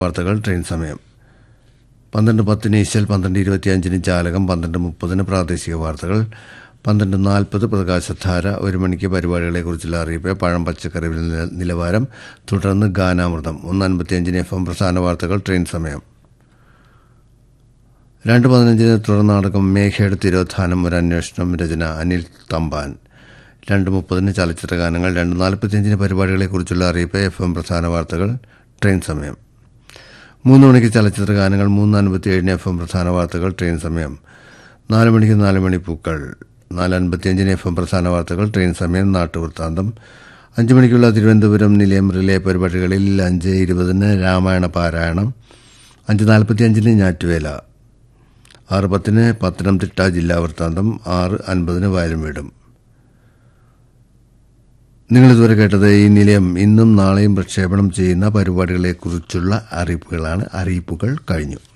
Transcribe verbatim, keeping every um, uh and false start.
വാർത്തകൾ ട്രെയിൻ സമയം പന്ത്രണ്ട് പത്തിന് ഈശൽ, പന്ത്രണ്ട് ഇരുപത്തിയഞ്ചിന് ജാലകം, പന്ത്രണ്ട് മുപ്പതിന് പ്രാദേശിക വാർത്തകൾ, പന്ത്രണ്ട് നാൽപ്പത് പ്രകാശധാര, ഒരു മണിക്ക് പരിപാടികളെക്കുറിച്ചുള്ള അറിയിപ്പ്, പഴം പച്ചക്കറി നിലവാരം, തുടർന്ന് ഗാനാമൃതം, ഒന്ന് അൻപത്തിയഞ്ചിന് എഫ് എം പ്രധാന വാർത്തകൾ ട്രെയിൻ സമയം. രണ്ട് പതിനഞ്ചിന് തുടർ നാടകം മേഘയുടെ തിരോധാനം ഒരു അന്വേഷണം, രചന അനിൽ തമ്പാൻ. രണ്ട് മുപ്പതിന് ചലച്ചിത്ര ഗാനങ്ങൾ, രണ്ട് നാൽപ്പത്തിയഞ്ചിന് പരിപാടികളെക്കുറിച്ചുള്ള അറിയിപ്പ്, എഫ് എം പ്രധാന വാർത്തകൾ ട്രെയിൻ സമയം. മൂന്ന് മണിക്ക് ചലച്ചിത്ര ഗാനങ്ങൾ, മൂന്ന് അൻപത്തിയേഴിന് എഫ് എം പ്രധാന വാർത്തകൾ ട്രെയിൻ സമയം. നാല് മണിക്ക് നാല് മണി പൂക്കൾ, നാല് അൻപത്തിയഞ്ചിന് എഫ് എം പ്രധാന വാർത്തകൾ ട്രെയിൻ സമയം. നാട്ടുവൃത്താന്തം. അഞ്ച് മണിക്കുള്ള തിരുവനന്തപുരം നിലയം റിലേ പരിപാടികളിൽ അഞ്ച് ഇരുപതിന് രാമായണ പാരായണം, അഞ്ച് നാൽപ്പത്തിയഞ്ചിന് ഞാറ്റുവേല, ആറ് പത്തിന് പത്തനംതിട്ട ജില്ലാ വൃത്താന്തം, ആറ് അൻപതിന് വയലും വീടും. നിങ്ങളിതുവരെ കേട്ടത് ഈ നിലയം ഇന്നും നാളെയും പ്രക്ഷേപണം ചെയ്യുന്ന പരിപാടികളെക്കുറിച്ചുള്ള അറിയിപ്പുകളാണ്. അറിയിപ്പുകൾ കഴിഞ്ഞു.